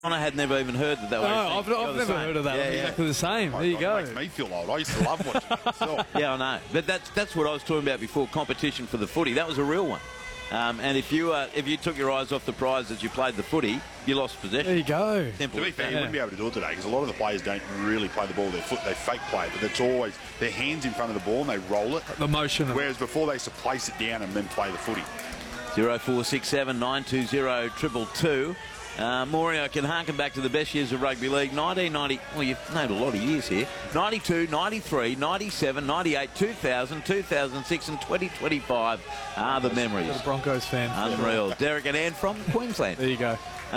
I had never even heard that. No, I've never heard of that. Yeah, exactly the same. There you go. It makes me feel old. I used to love watching it myself. Yeah, I know. But that's what I was talking about before, competition for the footy. That was a real one. And if you took your eyes off the prize as you played the footy, you lost possession. There you go. Simple. To be fair, you wouldn't be able to do it today because a lot of the players don't really play the ball with their foot. They fake play it, but it's always their hands in front of the ball and they roll it. The motion. Whereas before they used to place it down and then play the footy. 0467 920 222. Maury, I can harken back to the best years of rugby league. 1990, well, you've named a lot of years here. 92, 93, 97, 98, 2000, 2006 and 2025 are the memories. You're a Broncos fan. Unreal. Derek and Ann from Queensland. There you go.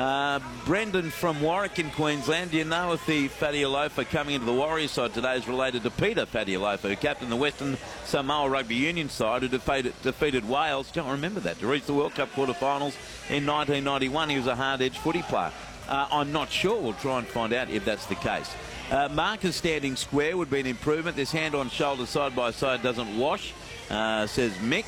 Brendan from Warwick in Queensland. Do you know if the Fatialofa coming into the Warriors side today is related to Peter Fatialofa, who captained the Western Samoa Rugby Union side, who defeated Wales, don't remember that, to reach the World Cup quarterfinals in 1991. He was a hard-edge footy player. I'm not sure. We'll try and find out if that's the case. Marcus standing square would be an improvement. This hand-on-shoulder side-by-side doesn't wash, says Mick.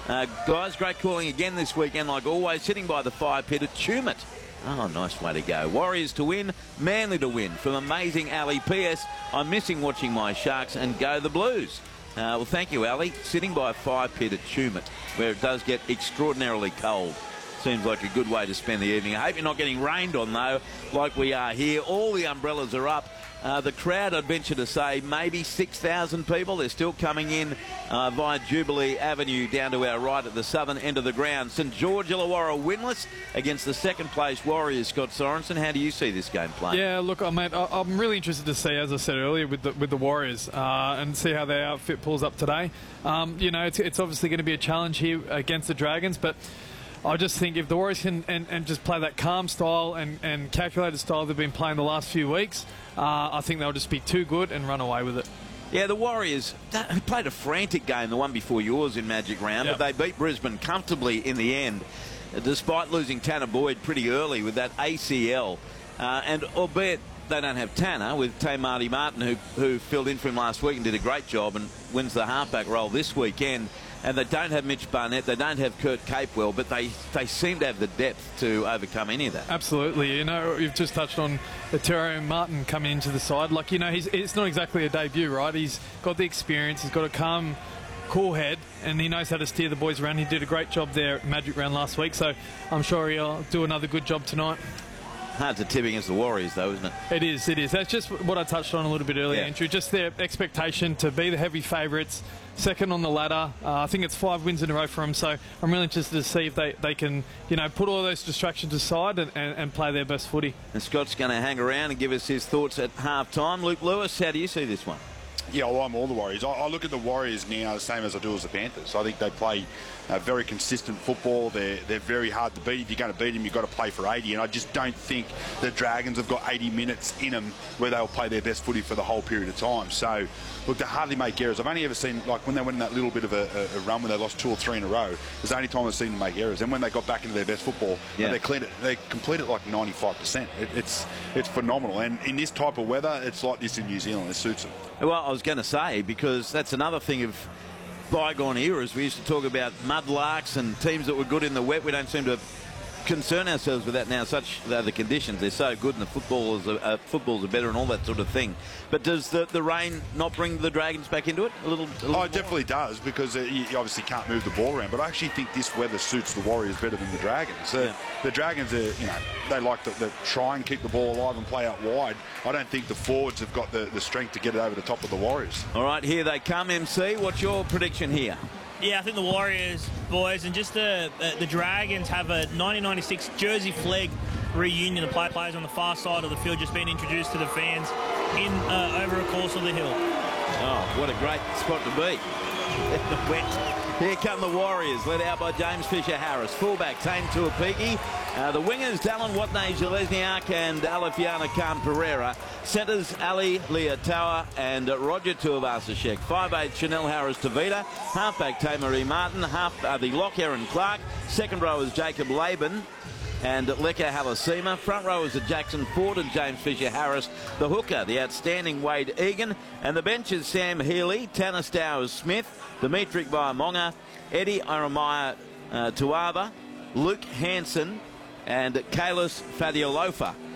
Guys, great calling again this weekend, like always. Sitting by the fire pit at Tumut. Oh, nice way to go. Warriors to win, Manly to win. From Amazing Ali. P.S. I'm missing watching my Sharks and go the Blues. Well, thank you, Ali. Sitting by a fire pit at Tumut, where it does get extraordinarily cold. Seems like a good way to spend the evening. I hope you're not getting rained on, though, like we are here. All the umbrellas are up. The crowd, I'd venture to say, maybe 6,000 people. They're still coming in via Jubilee Avenue down to our right at the southern end of the ground. St George Illawarra winless against the second-place Warriors. Scott Sorensen, how do you see this game playing? Yeah, look, mate, I'm really interested to see, as I said earlier, with the Warriors and see how their outfit pulls up today. You know, it's obviously going to be a challenge here against the Dragons, but I just think if the Warriors can and just play that calm style and calculated style they've been playing the last few weeks, I think they'll just be too good and run away with it. Yeah, the Warriors played a frantic game, the one before yours in Magic Round, yep. but they beat Brisbane comfortably in the end, despite losing Tanner Boyd pretty early with that ACL. And albeit they don't have Tanner, with Marty Martin, who filled in for him last week and did a great job and wins the halfback role this weekend. And they don't have Mitch Barnett, they don't have Kurt Capewell, but they seem to have the depth to overcome any of that. Absolutely. You know, you've just touched on Terry Martin coming into the side. Like, you know, it's not exactly a debut, right? He's got the experience, he's got a calm, cool head, and he knows how to steer the boys around. He did a great job there at Magic Round last week, so I'm sure he'll do another good job tonight. Hard to tip against the Warriors, though, isn't it? It is, it is. That's just what I touched on a little bit earlier, Andrew. Just their expectation to be the heavy favourites, second on the ladder. I think it's 5 wins in a row for them, so I'm really interested to see if they can, you know, put all those distractions aside and play their best footy. And Scott's going to hang around and give us his thoughts at half-time. Luke Lewis, how do you see this one? Yeah, well, I'm all the Warriors. I look at the Warriors now the same as I do as the Panthers. I think they play very consistent football. They're very hard to beat. If you're going to beat them, you've got to play for 80. And I just don't think the Dragons have got 80 minutes in them where they'll play their best footy for the whole period of time. So, look, they hardly make errors. I've only ever seen, like, when they went in that little bit of a run where they lost 2 or 3 in a row, it's the only time I've seen them make errors. And when they got back into their best football, they complete it like 95%. It's phenomenal. And in this type of weather, it's like this in New Zealand. It suits them. Well, I was going to say, because that's another thing of bygone eras. We used to talk about mudlarks and teams that were good in the wet. We don't seem to concern ourselves with that now. Such are the conditions. They're so good and the footballs are better and all that sort of thing. But does the rain not bring the Dragons back into it a little Oh, it definitely does, because you obviously can't move the ball around. But I actually think this weather suits the Warriors better than the Dragons. The Dragons are, you know, they like to try and keep the ball alive and play out wide. I don't think the forwards have got the strength to get it over the top of the Warriors. All right, here they come, MC. What's your prediction here? Yeah, I think the Warriors, boys, and just the Dragons have a 1996 Jersey Flegg reunion. The players on the far side of the field just being introduced to the fans in over a course of the hill. Oh, what a great spot to be. In the wet. Here come the Warriors, led out by James Fisher-Harris. Fullback, Tane Tuapiki. The wingers, Dallin Watney, Zelezniak and Alafiana Khan-Pereira. Centres, Ali Leotawa and Roger Tuivasa-Sheck. 5'8", Chanel Harris-Tavita. Halfback, Tamari Martin. The lock, Aaron Clark. Second row is Jacob Laban and Leka Halasima. Front rowers are Jackson Ford and James Fisher-Harris. The hooker, the outstanding Wade Egan. And the bench is Sam Healy, Tanner Stowers-Smith, Dimitri Baiamonga, Eddie Aramiah Tuava, Luke Hansen and Kalis Fadiolofa.